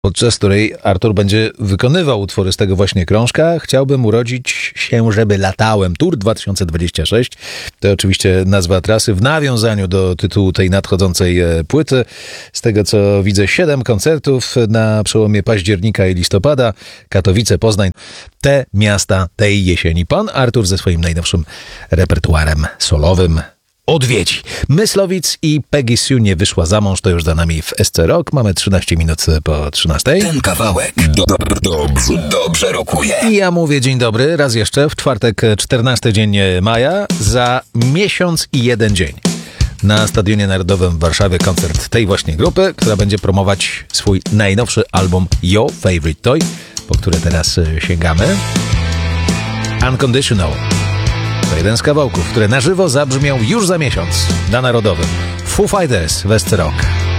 podczas której Artur będzie wykonywał utwory z tego właśnie krążka. Chciałbym urodzić się, żeby latałem. Tour 2026. To oczywiście nazwa trasy w nawiązaniu do tytułu tej nadchodzącej płyty. Z tego co widzę, 7 koncertów na przełomie października i listopada. Katowice, Poznań. Te miasta tej jesieni pan Artur ze swoim najnowszym repertuarem solowym odwiedzi. Myslowic i Peggy Sue nie wyszła za mąż, to już za nami w SC Rock. Mamy 13 minut po 13. Ten kawałek dobrze rokuje. I ja mówię dzień dobry raz jeszcze w czwartek 14 dzień maja, za miesiąc i 1 dzień. Na Stadionie Narodowym w Warszawie koncert tej właśnie grupy, która będzie promować swój najnowszy album Your Favorite Toy, po które teraz sięgamy. Unconditional. To jeden z kawałków, które na żywo zabrzmią już za miesiąc na Narodowym. Foo Fighters w SC Rock.